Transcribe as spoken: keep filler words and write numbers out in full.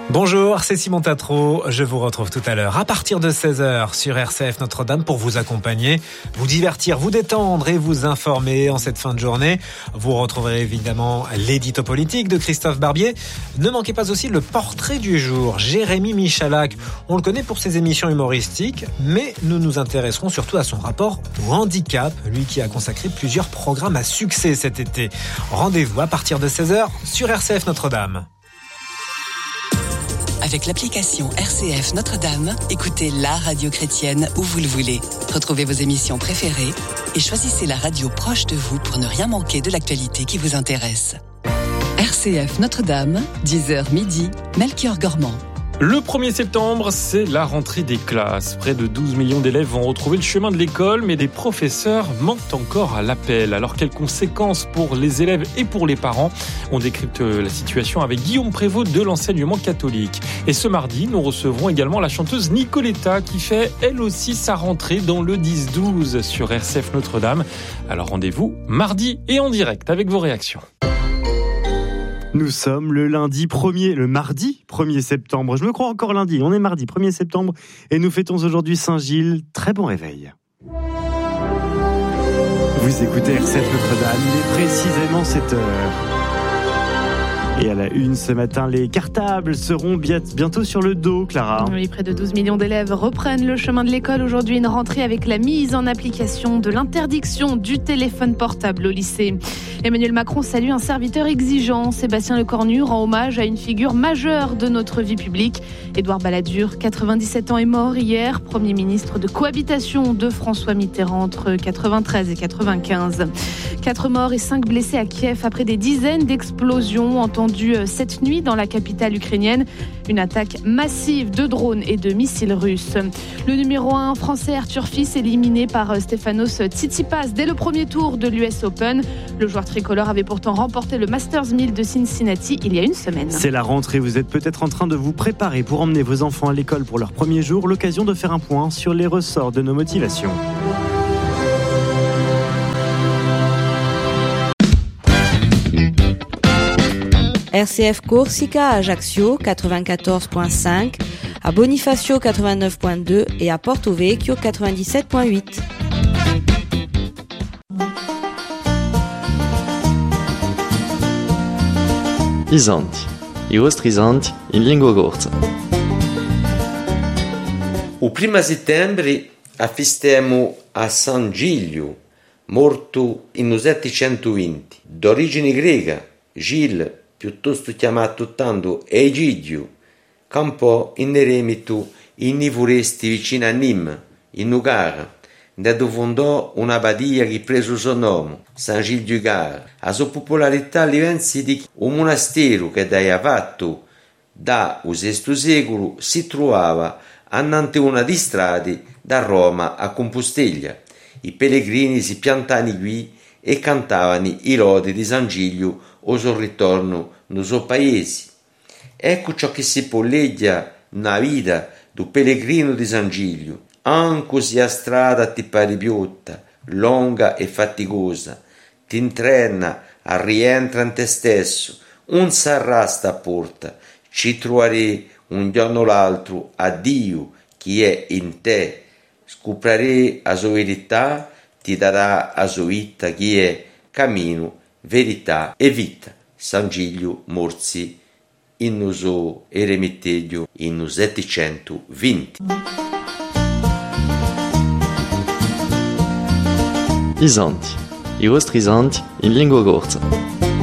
Bonjour, c'est Simon Tatro. Je vous retrouve tout à l'heure à partir de seize heures sur R C F Notre-Dame pour vous accompagner, vous divertir, vous détendre et vous informer en cette fin de journée. Vous retrouverez évidemment l'édito politique de Christophe Barbier. Ne manquez pas aussi le portrait du jour, Jérémy Michalak. On le connaît pour ses émissions humoristiques, mais nous nous intéresserons surtout à son rapport au handicap, lui qui a consacré plusieurs programmes à succès cet été. Rendez-vous à partir de seize heures sur R C F Notre-Dame. Avec l'application R C F Notre-Dame, écoutez la radio chrétienne où vous le voulez. Retrouvez vos émissions préférées et choisissez la radio proche de vous pour ne rien manquer de l'actualité qui vous intéresse. R C F Notre-Dame, dix heures midi, Melchior Gormand. Le premier septembre, c'est la rentrée des classes. Près de douze millions d'élèves vont retrouver le chemin de l'école, mais des professeurs manquent encore à l'appel. Alors, quelles conséquences pour les élèves et pour les parents ? On décrypte la situation avec Guillaume Prévost de l'enseignement catholique. Et ce mardi, nous recevrons également la chanteuse Nicoletta qui fait elle aussi sa rentrée dans le dix douze sur R C F Notre-Dame. Alors rendez-vous mardi et en direct avec vos réactions. Nous sommes le lundi premier, le mardi premier septembre. Je me crois encore lundi, on est mardi premier septembre et nous fêtons aujourd'hui Saint-Gilles. Très bon réveil. Vous écoutez R C F Notre-Dame, il est précisément sept heures. Et à la une ce matin, les cartables seront bientôt sur le dos, Clara. Oui, près de douze millions d'élèves reprennent le chemin de l'école. Aujourd'hui, une rentrée avec la mise en application de l'interdiction du téléphone portable au lycée. Emmanuel Macron salue un serviteur exigeant. Sébastien Lecornu rend hommage à une figure majeure de notre vie publique. Édouard Balladur, quatre-vingt-dix-sept ans, est mort hier. Premier ministre de cohabitation de François Mitterrand entre quatre-vingt-treize et quatre-vingt-quinze. Quatre morts et cinq blessés à Kiev après des dizaines d'explosions entendues cette nuit dans la capitale ukrainienne. Une attaque massive de drones et de missiles russes. Le numéro un français Arthur Fils éliminé par Stefanos Tsitsipas dès le premier tour de l'U S Open. Le joueur tricolore avait pourtant remporté le Masters mille de Cincinnati il y a une semaine. C'est la rentrée, vous êtes peut-être en train de vous préparer pour emmener vos enfants à l'école pour leur premier jour. L'occasion de faire un point sur les ressorts de nos motivations. R C F Corsica à Ajaccio quatre-vingt-quatorze virgule cinq, à Bonifacio quatre-vingt-neuf virgule deux et à Porto Vecchio quatre-vingt-dix-sept virgule huit. Isanti, i vostri isanti in lingua corsa. O primo settembre affistemo a San Giglio, morto nel settecentoventi, d'origine greca. Gilles, piuttosto chiamato tanto Egidio, campò in eremito in i foresti vicino a Nîmes, in Ugara, dove fondò un'abbadia che prese il suo nome, San Gilles du Gard. La sua popolarità livenzi di un monastero che da fatto da il sesto secolo si trovava annante una di strade da Roma a Compostela. I pellegrini si piantavano qui e cantavano i lodi di San Giglio o sul ritorno nel suo paese. Ecco ciò che si può leggere nella vita del pellegrino di San Giglio. Anche se la strada ti pare piotta, lunga e faticosa, ti intrena a rientra in te stesso, non s'arrasta a porta, ci troverai un giorno o l'altro a Dio che è in te, scoprirai la sua verità, ti darà la sua vita che è cammino, verità e vita. San Giglio morsi in uso eremiteggio in settecentoventi. Isanti, i vostri isanti in lingua corsa.